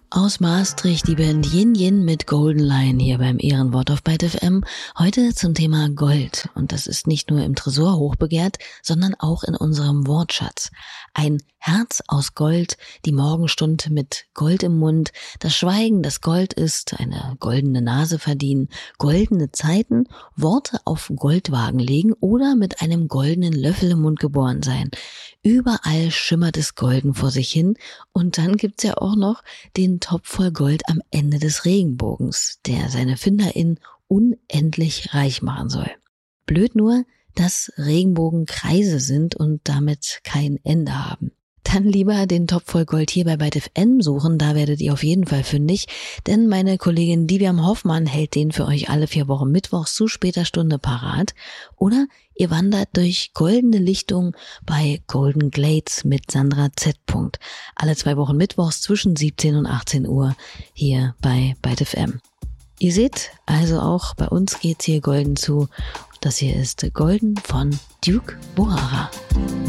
Aus Maastricht die Band Yin Yin mit Golden Lion hier beim Ehrenwort auf Byte FM. Heute zum Thema Gold. Und das ist nicht nur im Tresor hochbegehrt, sondern auch in unserem Wortschatz. Ein Herz aus Gold, die Morgenstund mit Gold im Mund, das Schweigen, das Gold ist, eine goldene Nase verdienen, goldene Zeiten, Worte auf Goldwagen legen oder mit einem goldenen Löffel im Mund geboren sein. Überall schimmert es golden vor sich hin. Und dann gibt's ja auch noch den Topf voll Gold am Ende des Regenbogens, der seine FinderInnen unendlich reich machen soll. Blöd nur, dass Regenbogen Kreise sind und damit kein Ende haben. Dann lieber den Topf voll Gold hier bei Byte FM suchen, da werdet ihr auf jeden Fall fündig, denn meine Kollegin Diviam Hoffmann hält den für euch alle 4 Wochen mittwochs zu später Stunde parat. Oder ihr wandert durch goldene Lichtung bei Golden Glades mit Sandra Z. Alle 2 Wochen mittwochs zwischen 17 und 18 Uhr hier bei Byte FM. Ihr seht, also auch bei uns geht's hier golden zu. Das hier ist Golden von Duke Bohara.